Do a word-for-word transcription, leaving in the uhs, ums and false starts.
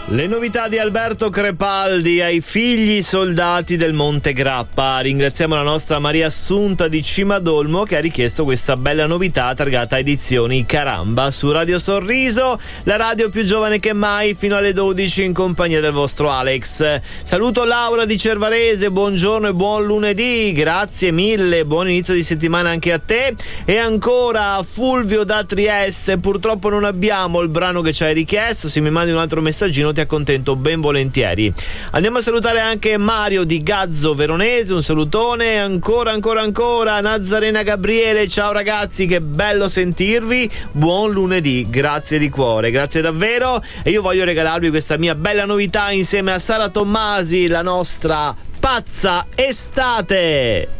Le novità di Alberto Crepaldi ai figli soldati del Monte Grappa. Ringraziamo la nostra Maria Assunta di Cimadolmo che ha richiesto questa bella novità targata Edizioni Caramba su Radio Sorriso, la radio più giovane che mai, fino alle dodici in compagnia del vostro Alex. Saluto Laura di Cervarese, buongiorno e buon lunedì, grazie mille, buon inizio di settimana anche a te. E ancora Fulvio da Trieste, purtroppo non abbiamo il brano che ci hai richiesto, se mi mandi un altro messaggino ti accontento ben volentieri. Andiamo a salutare anche Mario di Gazzo Veronese, un salutone, ancora ancora ancora Nazarena Gabriele, ciao ragazzi, che bello sentirvi, buon lunedì, grazie di cuore, grazie davvero. E io voglio regalarvi questa mia bella novità insieme a Sara Tommasi, la nostra pazza estate.